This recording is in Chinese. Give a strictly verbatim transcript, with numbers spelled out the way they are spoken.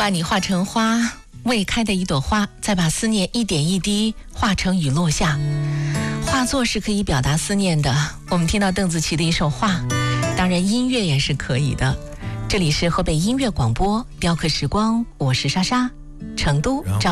把你画成花，未开的一朵花，再把思念一点一滴化成雨落下。画作是可以表达思念的，我们听到邓紫棋的一首画，当然音乐也是可以的。这里是河北音乐广播雕刻时光，我是莎莎，成都。